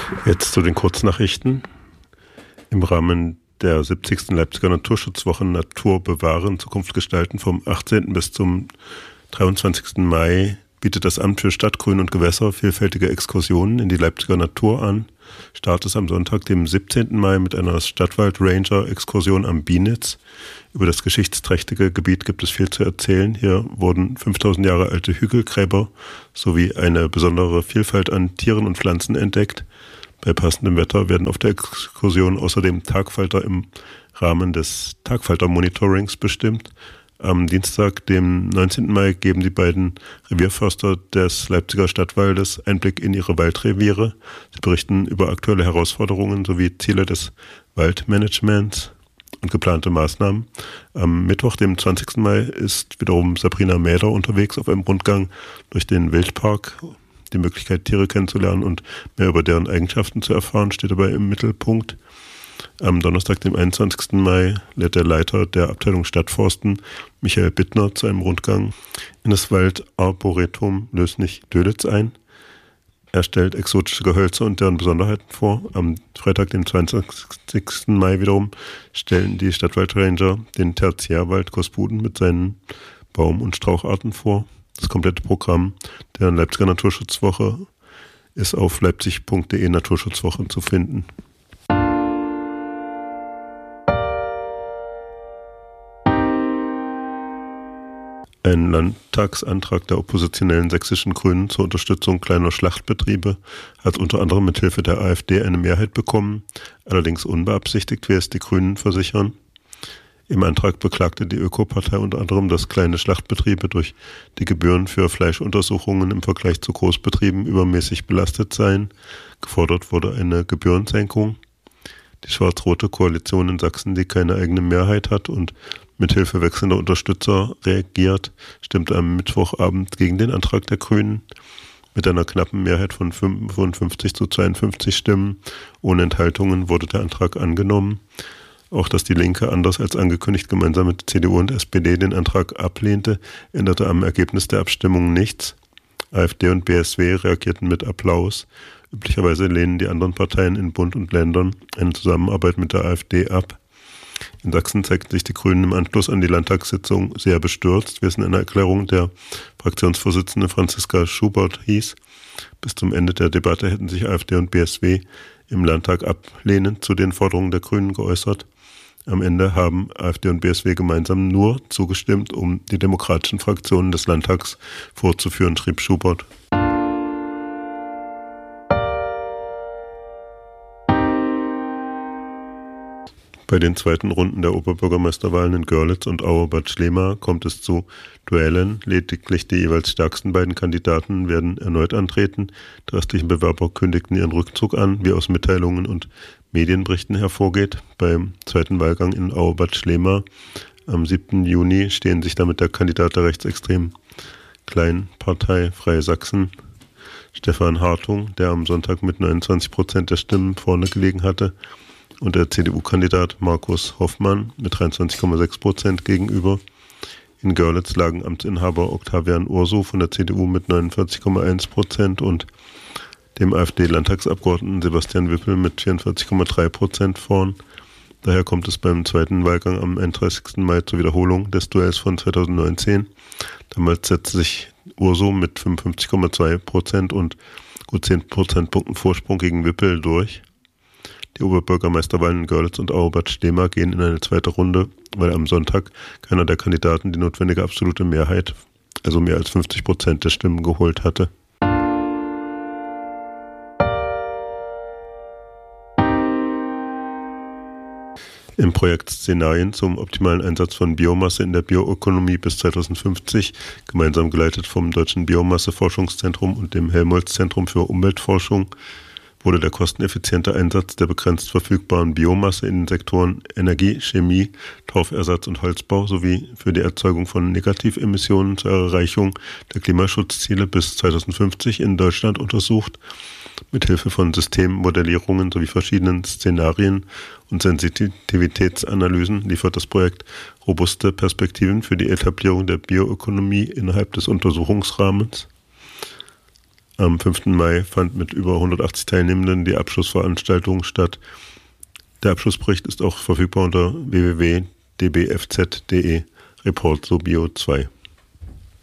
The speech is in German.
Jetzt zu den Kurznachrichten. Im Rahmen der 70. Leipziger Naturschutzwoche Natur bewahren, Zukunft gestalten vom 18. bis zum 23. Mai bietet das Amt für Stadt, Grün und Gewässer vielfältige Exkursionen in die Leipziger Natur an. Start ist am Sonntag, dem 17. Mai, mit einer Stadtwald-Ranger-Exkursion am Bienitz. Über das geschichtsträchtige Gebiet gibt es viel zu erzählen. Hier wurden 5000 Jahre alte Hügelgräber sowie eine besondere Vielfalt an Tieren und Pflanzen entdeckt. Bei passendem Wetter werden auf der Exkursion außerdem Tagfalter im Rahmen des Tagfalter-Monitorings bestimmt. Am Dienstag, dem 19. Mai, geben die beiden Revierförster des Leipziger Stadtwaldes Einblick in ihre Waldreviere. Sie berichten über aktuelle Herausforderungen sowie Ziele des Waldmanagements und geplante Maßnahmen. Am Mittwoch, dem 20. Mai, ist wiederum Sabrina Mäder unterwegs auf einem Rundgang durch den Wildpark. Die Möglichkeit, Tiere kennenzulernen und mehr über deren Eigenschaften zu erfahren, steht dabei im Mittelpunkt. Am Donnerstag, dem 21. Mai, lädt der Leiter der Abteilung Stadtforsten, Michael Bittner, zu einem Rundgang in das Waldarboretum Lößnich-Dölitz ein. Er stellt exotische Gehölze und deren Besonderheiten vor. Am Freitag, dem 22. Mai wiederum, stellen die Stadtwaldranger den Tertiärwald Kospuden mit seinen Baum- und Straucharten vor. Das komplette Programm der Leipziger Naturschutzwoche ist auf leipzig.de Naturschutzwoche zu finden. Ein Landtagsantrag der oppositionellen sächsischen Grünen zur Unterstützung kleiner Schlachtbetriebe hat unter anderem mit Hilfe der AfD eine Mehrheit bekommen, allerdings unbeabsichtigt, wie es die Grünen versichern. Im Antrag beklagte die Ökopartei unter anderem, dass kleine Schlachtbetriebe durch die Gebühren für Fleischuntersuchungen im Vergleich zu Großbetrieben übermäßig belastet seien. Gefordert wurde eine Gebührensenkung. Die schwarz-rote Koalition in Sachsen, die keine eigene Mehrheit hat und mithilfe wechselnder Unterstützer reagiert, stimmte am Mittwochabend gegen den Antrag der Grünen. Mit einer knappen Mehrheit von 55 zu 52 Stimmen ohne Enthaltungen wurde der Antrag angenommen. Auch dass die Linke anders als angekündigt gemeinsam mit CDU und SPD den Antrag ablehnte, änderte am Ergebnis der Abstimmung nichts. AfD und BSW reagierten mit Applaus. Üblicherweise lehnen die anderen Parteien in Bund und Ländern eine Zusammenarbeit mit der AfD ab. In Sachsen zeigten sich die Grünen im Anschluss an die Landtagssitzung sehr bestürzt, wie es in einer Erklärung der Fraktionsvorsitzende Franziska Schubert hieß. Bis zum Ende der Debatte hätten sich AfD und BSW im Landtag ablehnend zu den Forderungen der Grünen geäußert. Am Ende haben AfD und BSW gemeinsam nur zugestimmt, um die demokratischen Fraktionen des Landtags vorzuführen, schrieb Schubert. Bei den zweiten Runden der Oberbürgermeisterwahlen in Görlitz und Auerbad Schlema kommt es zu Duellen. Lediglich die jeweils stärksten beiden Kandidaten werden erneut antreten. Die restlichen Bewerber kündigten ihren Rückzug an, wie aus Mitteilungen und Medienberichten hervorgeht. Beim zweiten Wahlgang in Auerbad Schlema am 7. Juni stehen sich damit der Kandidat der rechtsextremen Kleinpartei Freie Sachsen, Stefan Hartung, der am Sonntag mit 29% der Stimmen vorne gelegen hatte, und der CDU-Kandidat Markus Hoffmann mit 23,6% gegenüber. In Görlitz lagen Amtsinhaber Octavian Urso von der CDU mit 49,1% und dem AfD-Landtagsabgeordneten Sebastian Wippel mit 44,3% vorn. Daher kommt es beim zweiten Wahlgang am 31. Mai zur Wiederholung des Duells von 2019. Damals setzte sich Urso mit 55,2% und gut 10 Prozentpunkten Vorsprung gegen Wippel durch. Die Oberbürgermeisterwahlen in Görlitz und Auerbad Schlema gehen in eine zweite Runde, weil am Sonntag keiner der Kandidaten die notwendige absolute Mehrheit, also mehr als 50% der Stimmen, geholt hatte. Im Projekt Szenarien zum optimalen Einsatz von Biomasse in der Bioökonomie bis 2050, gemeinsam geleitet vom Deutschen Biomasseforschungszentrum und dem Helmholtz-Zentrum für Umweltforschung, wurde der kosteneffiziente Einsatz der begrenzt verfügbaren Biomasse in den Sektoren Energie, Chemie, Torfersatz und Holzbau sowie für die Erzeugung von Negativemissionen zur Erreichung der Klimaschutzziele bis 2050 in Deutschland untersucht. Mithilfe von Systemmodellierungen sowie verschiedenen Szenarien und Sensitivitätsanalysen liefert das Projekt robuste Perspektiven für die Etablierung der Bioökonomie innerhalb des Untersuchungsrahmens. Am 5. Mai fand mit über 180 Teilnehmenden die Abschlussveranstaltung statt. Der Abschlussbericht ist auch verfügbar unter www.dbfz.de Report Bio 2.